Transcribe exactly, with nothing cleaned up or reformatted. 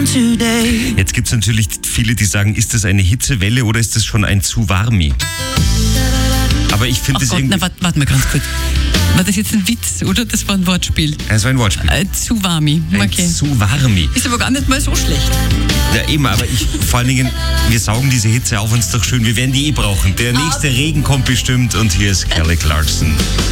Jetzt gibt es natürlich viele, die sagen, ist das eine Hitzewelle oder ist das schon ein zu warmi? Aber ich finde das Gott, irgendwie... na, warte wart mal ganz kurz. War das jetzt ein Witz oder das war ein Wortspiel? Es war ein Wortspiel. Äh, zu warmi. Ein Okay. zu warmi. Ist aber gar nicht mal so schlecht. Ja, eben, aber ich, vor allen Dingen, wir saugen diese Hitze auf uns doch schön. Wir werden die eh brauchen. Der nächste Regen kommt bestimmt und hier ist Kelly Clarkson.